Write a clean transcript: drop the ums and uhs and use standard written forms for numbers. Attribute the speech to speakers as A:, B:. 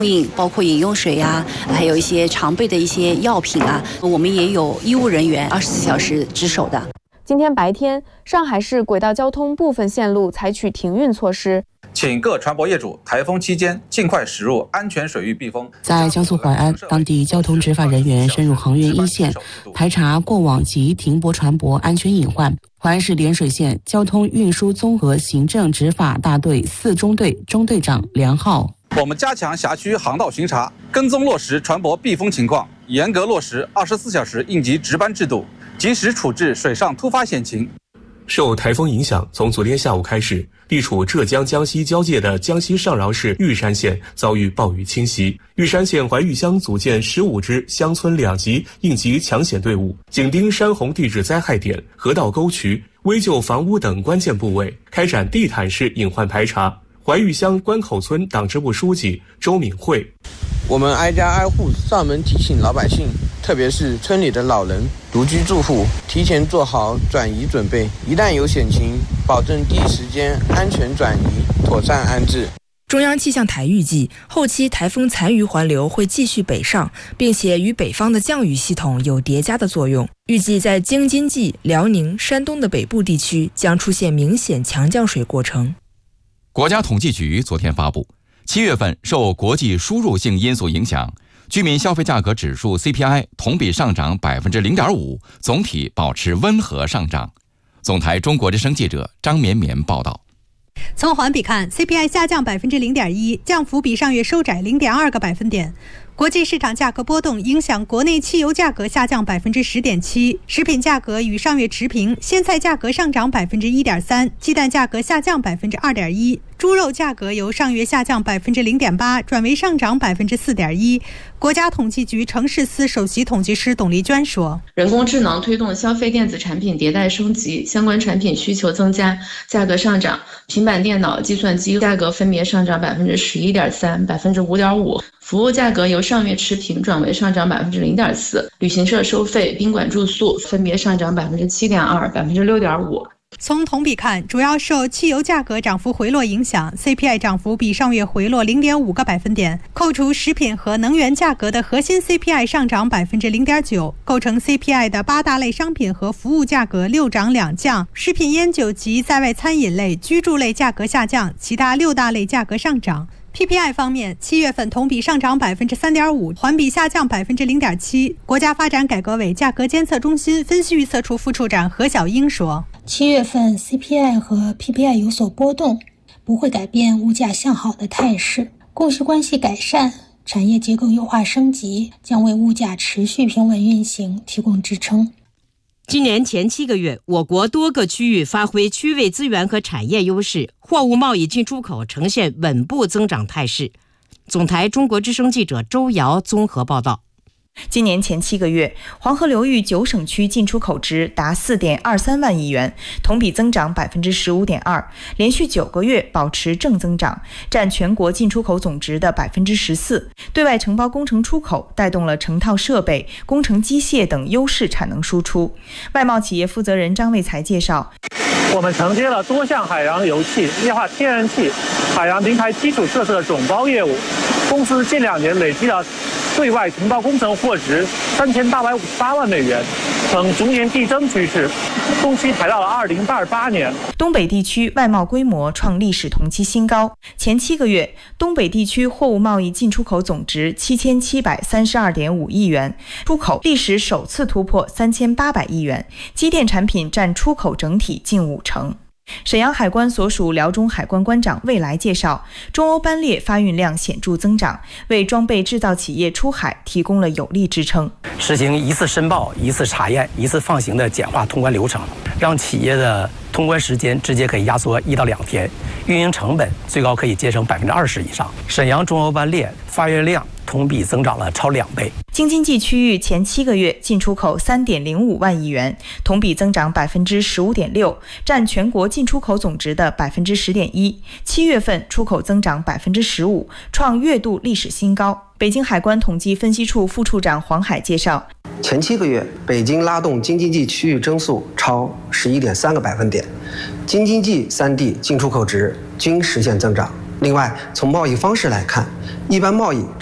A: 包括饮用水啊，还有一些常备的一些药品啊，我们也有医务人员24小时值守的。
B: 今天白天，上海市轨道交通部分线路采取停运措施，
C: 请各船舶业主台风期间尽快驶入安全水域避风。
D: 在江苏淮安，当地交通执法人员深入航运一线，排查过往及停泊船舶安全隐患。淮安市涟水县交通运输综合行政执法大队4中队中队长梁浩。
C: 我们加强辖区航道巡查，跟踪落实船舶避风情况，严格落实24小时应急值班制度，及时处置水上突发险情。
E: 受台风影响，从昨天下午开始，地处浙江江西交界的江西上饶市玉山县遭遇暴雨侵袭。玉山县怀玉乡组建15支乡村2级应急抢险队伍，紧盯山洪地质灾害点、河道沟渠、危旧房屋等关键部位，开展地毯式隐患排查。怀玉乡关口村党支部书记周敏慧：
F: 我们挨家挨户上门提醒老百姓，特别是村里的老人、独居住户，提前做好转移准备，一旦有险情，保证第一时间安全转移，妥善安置。
G: 中央气象台预计，后期台风残余环流会继续北上，并且与北方的降雨系统有叠加的作用。预计在京津冀、辽宁、山东的北部地区将出现明显强降水过程。
H: 国家统计局昨天发布，7月份受国际输入性因素影响，居民消费价格指数 CPI 同比上涨 0.5%， 总体保持温和上涨。总台中国之声记者张绵绵报道。
I: 从环比看 ，CPI 下降 0.1%， 降幅比上月收窄 0.2个百分点。国际市场价格波动影响国内汽油价格下降 10.7%， 食品价格与上月持平，鲜菜价格上涨 1.3%， 鸡蛋价格下降 2.1%， 猪肉价格由上月下降 0.8%转为上涨 4.1%。国家统计局城市司首席统计师董丽娟说：“
J: 人工智能推动消费电子产品迭代升级，相关产品需求增加，价格上涨。平板电脑、计算机价格分别上涨 11.3%、5.5%。服务价格由上月持平转为上涨 0.4%， 旅行社收费、宾馆住宿分别上涨 7.2%、6.5%。
I: 从同比看，主要受汽油价格涨幅回落影响 ，CPI 涨幅比上月回落 0.5个百分点。扣除食品和能源价格的核心 CPI 上涨 0.9%， 构成 CPI 的8大类商品和服务价格6涨2降，食品烟酒及在外餐饮类、居住类价格下降，其他6大类价格上涨。PPI 方面，7月份同比上涨 3.5%， 环比下降 0.7%。国家发展改革委价格监测中心分析预测处副处长何小英说
K: ：7月份 CPI 和 PPI 有所波动，不会改变物价向好的态势。供需关系改善、产业结构优化升级将为物价持续平稳运行提供支撑。
L: 今年前7个月，我国多个区域发挥区位资源和产业优势，货物贸易进出口呈现稳步增长态势。总台中国之声记者周瑶综合报道。
M: 今年前7个月，黄河流域9省区进出口值达 4.23 万亿元，同比增长 15.2%， 连续9个月保持正增长，占全国进出口总值的 14%。对外承包工程出口带动了成套设备、工程机械等优势产能输出。外贸企业负责人张卫才介绍，
N: 我们承接了多项海洋油气、液化天然气、海洋平台基础设施的总包业务，公司近2年累计了对外承包工程获值3858万美元，呈逐年递增趋势，中期排到了2028年。
M: 东北地区外贸规模创历史同期新高，前7个月，东北地区货物贸易进出口总值7732.5亿元，出口历史首次突破3800亿元，机电产品占出口整体近50%。沈阳海关所属辽中海关关长魏来介绍，中欧班列发运量显著增长，为装备制造企业出海提供了有力支撑。
O: 实行一次申报、一次查验、一次放行的简化通关流程，让企业的通关时间直接可以压缩1到2天，运营成本最高可以节省20%以上。沈阳中欧班列发运量同比增长了超2倍。
M: 京津冀区域前7个月进出口3.05万亿元，同比增长 15.6%， 占全国进出口总值的 10.1%。7月份出口增长 15%， 创月度历史新高。北京海关统计分析处副处长黄海介绍，
P: 前7个月，北京拉动京津冀区域增速超11.3个百分点，京津冀3地进出口值均实现增长。 另外，从贸易方式来看，一般贸易